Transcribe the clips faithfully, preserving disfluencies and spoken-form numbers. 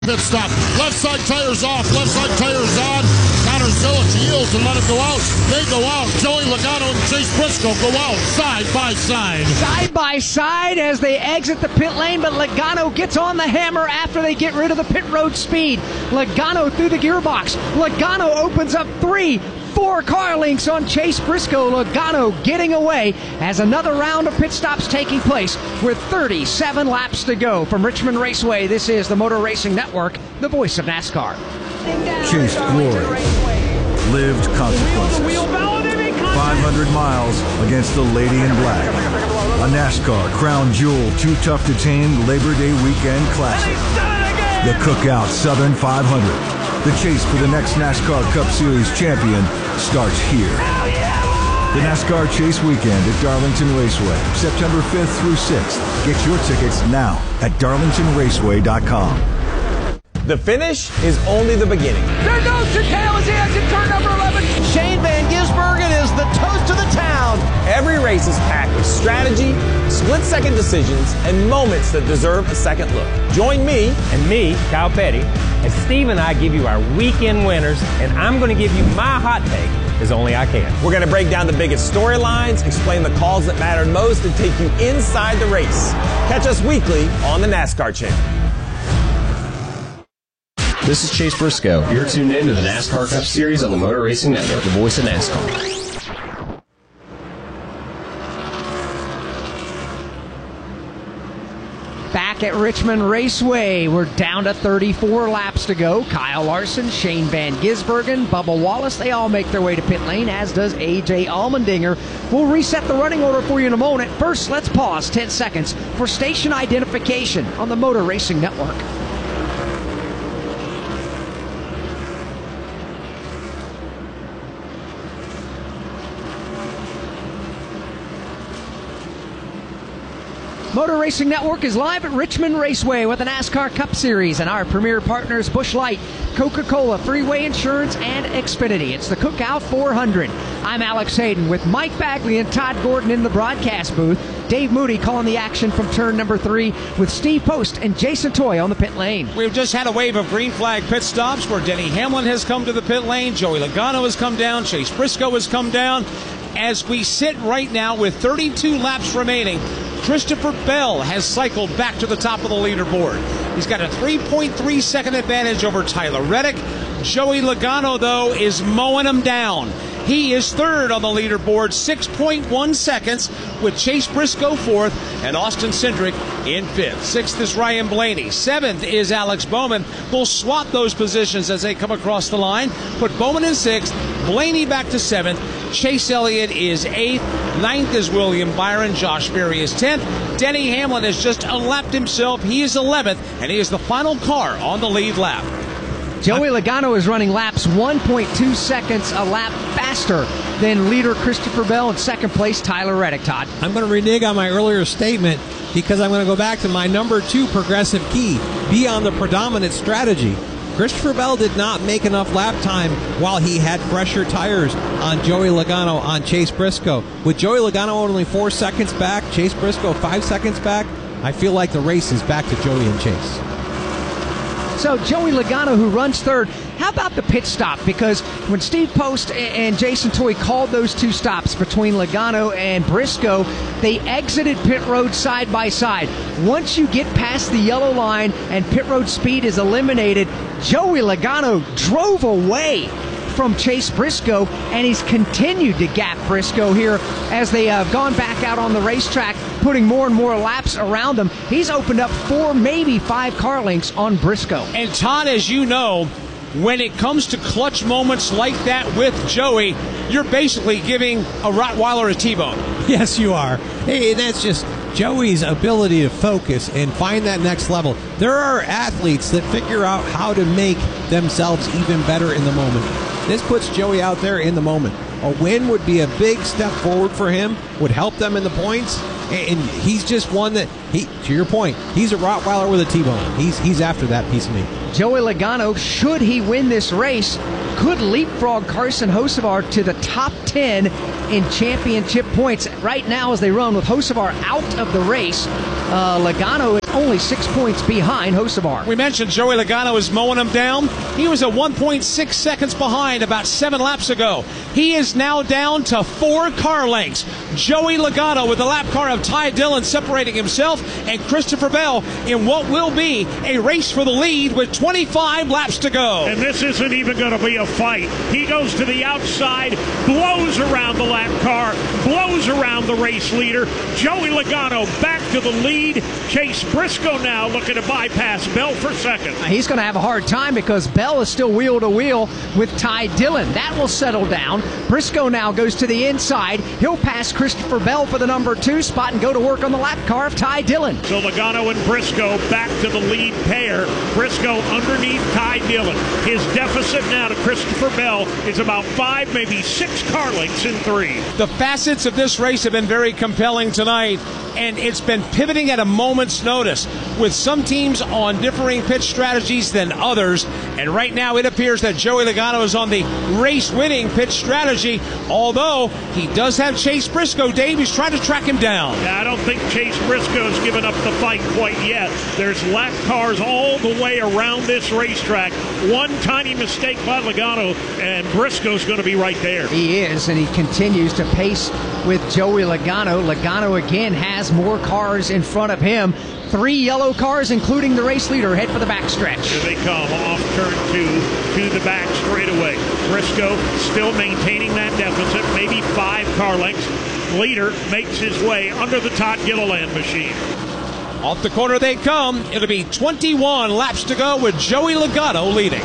Pit stop. Left side tires off. Left side tires on. Connor Zilic yields and let it go out. They go out. Joey Logano and Chase Briscoe go out side by side. Side by side as they exit the pit lane, but Logano gets on the hammer after they get rid of the pit road speed. Logano through the gearbox. Logano opens up three. Four car links on Chase Briscoe. Logano getting away as another round of pit stops taking place with thirty-seven laps to go. From Richmond Raceway, this is the Motor Racing Network, the voice of NASCAR. Chased glory, lived consequences. five hundred miles against the Lady in Black. A NASCAR crown jewel too tough to tame Labor Day weekend classic. The Cookout Southern five hundred. The chase for the next NASCAR Cup Series champion starts here. The NASCAR Chase Weekend at Darlington Raceway, September fifth through sixth. Get your tickets now at darlington raceway dot com. The finish is only the beginning. There goes chicane as he exits turn number eleven. Shane Van Gisbergen is the toast of the town. Every race is packed with strategy, split-second decisions, and moments that deserve a second look. Join me and me, Kyle Petty, as Steve and I give you our weekend winners, and I'm going to give you my hot take as only I can. We're going to break down the biggest storylines, explain the calls that mattered most, and take you inside the race. Catch us weekly on the NASCAR Channel. This is Chase Briscoe. You're tuned in to the NASCAR Cup Series on the Motor Racing Network, the voice of NASCAR. Back at Richmond Raceway, we're down to thirty-four laps to go. Kyle Larson, Shane Van Gisbergen, Bubba Wallace, they all make their way to pit lane, as does A J Allmendinger. We'll reset the running order for you in a moment. First, let's pause ten seconds for station identification on the Motor Racing Network. Motor Racing Network is live at Richmond Raceway with the NASCAR Cup Series and our premier partners Busch Light, Coca-Cola, Freeway Insurance, and Xfinity. It's the Cookout four hundred. I'm Alex Hayden with Mike Bagley and Todd Gordon in the broadcast booth. Dave Moody calling the action from turn number three with Steve Post and Jason Toy on the pit lane. We've just had a wave of green flag pit stops where Denny Hamlin has come to the pit lane, Joey Logano has come down, Chase Briscoe has come down. As we sit right now with thirty-two laps remaining, Christopher Bell has cycled back to the top of the leaderboard. He's got a three point three second advantage over Tyler Reddick. Joey Logano, though, is mowing him down. He is third on the leaderboard, six point one seconds, with Chase Briscoe fourth and Austin Cindric in fifth. Sixth is Ryan Blaney. Seventh is Alex Bowman. We'll swap those positions as they come across the line. Put Bowman in sixth, Blaney back to seventh. Chase Elliott is eighth. Ninth is William Byron. Josh Berry is tenth. Denny Hamlin has just unlapped himself. He is eleventh, and he is the final car on the lead lap. Joey Logano is running laps one point two seconds a lap faster than leader Christopher Bell, and second place Tyler Reddick. Todd, I'm going to renege on my earlier statement because I'm going to go back to my number two progressive key, be on the predominant strategy. Christopher Bell did not make enough lap time while he had fresher tires on Joey Logano, on Chase Briscoe. With Joey Logano only four seconds back, Chase Briscoe five seconds back, I feel like the race is back to Joey and Chase. So Joey Logano, who runs third, how about the pit stop? Because when Steve Post and Jason Toy called those two stops between Logano and Briscoe, they exited pit road side by side. Once you get past the yellow line and pit road speed is eliminated, Joey Logano drove away from Chase Briscoe, and he's continued to gap Briscoe here as they have gone back out on the racetrack, putting more and more laps around him. He's opened up four, maybe five car lengths on Briscoe. And Todd, as you know, when it comes to clutch moments like that with Joey, you're basically giving a Rottweiler a T-bone. Yes, you are. Hey, and that's just Joey's ability to focus and find that next level. There are athletes that figure out how to make themselves even better in the moment. This puts Joey out there in the moment. A win would be a big step forward for him, would help them in the points, and he's just one that, he, to your point, he's a Rottweiler with a T-bone. He's, he's after that piece of meat. Joey Logano, should he win this race, could leapfrog Carson Hocevar to the top ten in championship points. Right now, as they run with Hocevar out of the race, uh, Logano only six points behind Hocevar. We mentioned Joey Logano is mowing him down. He was at one point six seconds behind about seven laps ago. He is now down to four car lengths. Joey Logano with the lap car of Ty Dillon separating himself and Christopher Bell in what will be a race for the lead with twenty-five laps to go. And this isn't even going to be a fight. He goes to the outside, blows around the lap car, blows around the race leader. Joey Logano back to the lead. Chase Briscoe now looking to bypass Bell for second. He's going to have a hard time because Bell is still wheel to wheel with Ty Dillon. That will settle down. Briscoe now goes to the inside. He'll pass Christopher Bell for the number two spot and go to work on the lap car of Ty Dillon. So Logano and Briscoe back to the lead pair. Briscoe underneath Ty Dillon. His deficit now to Christopher Bell is about five, maybe six car lengths in three. The facets of this race have been very compelling tonight, and it's been pivoting at a moment's notice with some teams on differing pitch strategies than others. And right now it appears that Joey Logano is on the race-winning pitch strategy, although he does have Chase Briscoe. Dave, he's trying to track him down. Yeah, I don't think Chase Briscoe's given up the fight quite yet. There's lap cars all the way around this racetrack. One tiny mistake by Logano, and Briscoe's going to be right there. He is, and he continues to pace with Joey Logano. Logano again has more cars in front of him. Three yellow cars, including the race leader, head for the backstretch. Here they come off turn two to the back straightaway. Briscoe still maintaining that deficit, maybe five car lengths. Leader makes his way under the Todd Gilliland machine. Off the corner they come. It'll be twenty-one laps to go with Joey Logano leading.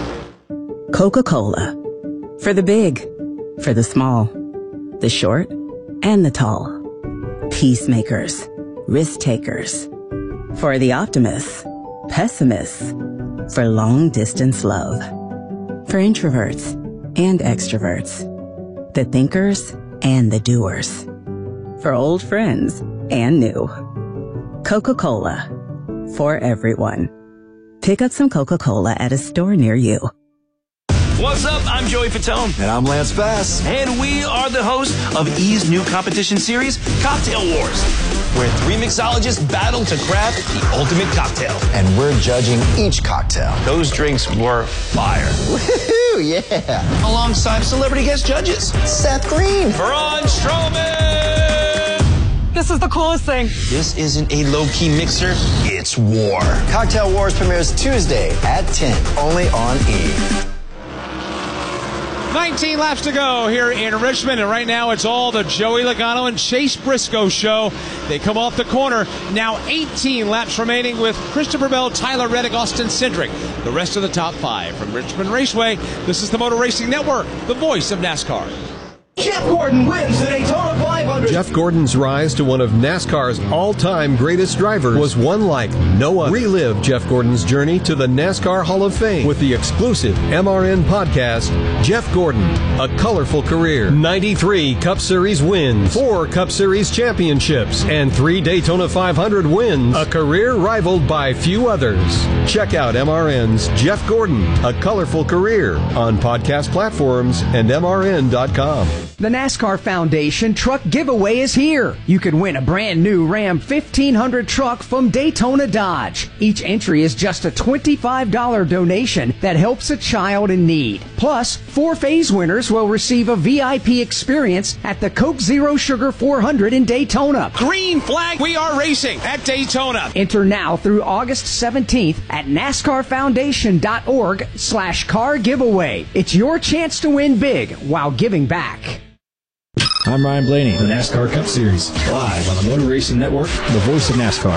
Coca-Cola. For the big, for the small, the short, and the tall. Peacemakers, risk takers. For the optimists, pessimists. For long distance love. For introverts and extroverts. The thinkers and the doers. For old friends and new. Coca-Cola. For everyone. Pick up some Coca-Cola at a store near you. What's up? I'm Joey Fatone. And I'm Lance Bass. And we are the hosts of E's new competition series, Cocktail Wars, where three mixologists battle to craft the ultimate cocktail. And we're judging each cocktail. Those drinks were fire. Woohoo, yeah. Alongside celebrity guest judges. Seth Green. Braun Strowman. This is the coolest thing. This isn't a low-key mixer, it's war. Cocktail Wars premieres Tuesday at ten, only on E! nineteen laps to go here in Richmond, and right now it's all the Joey Logano and Chase Briscoe show. They come off the corner. Now eighteen laps remaining with Christopher Bell, Tyler Reddick, Austin Cindric. The rest of the top five from Richmond Raceway. This is the Motor Racing Network, the voice of NASCAR. Jeff Gordon wins the Daytona five hundred. Jeff Gordon's rise to one of NASCAR's all-time greatest drivers was one like no other. Relive Jeff Gordon's journey to the NASCAR Hall of Fame with the exclusive M R N podcast, Jeff Gordon, A Colorful Career. ninety-three Cup Series wins, four Cup Series championships, and three Daytona five hundred wins, a career rivaled by few others. Check out M R N's Jeff Gordon, A Colorful Career on podcast platforms and M R N dot com. The NASCAR Foundation truck giveaway is here. You can win a brand new Ram fifteen hundred truck from Daytona Dodge. Each entry is just a twenty-five dollars donation that helps a child in need. Plus, four phase winners will receive a V I P experience at the Coke Zero Sugar four hundred in Daytona. Green flag, we are racing at Daytona. Enter now through August seventeenth at NASCARFoundation.org slash car giveaway. It's your chance to win big while giving back. I'm Ryan Blaney, the NASCAR Cup Series, live on the Motor Racing Network, the voice of NASCAR.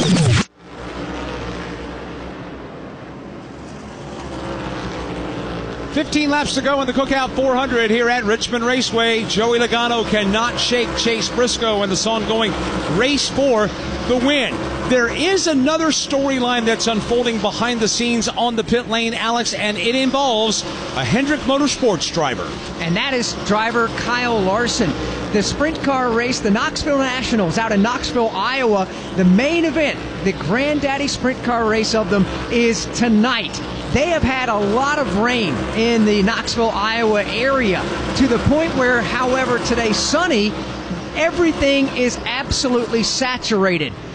fifteen laps to go in the Cookout four hundred here at Richmond Raceway. Joey Logano cannot shake Chase Briscoe in this ongoing race for the win. There is another storyline that's unfolding behind the scenes on the pit lane, Alex, and it involves a Hendrick Motorsports driver. And that is driver Kyle Larson. The sprint car race, the Knoxville Nationals out in Knoxville, Iowa. The main event, the Granddaddy Sprint Car race of them, is tonight. They have had a lot of rain in the Knoxville, Iowa area, to the point where, however, today sunny, everything is absolutely saturated.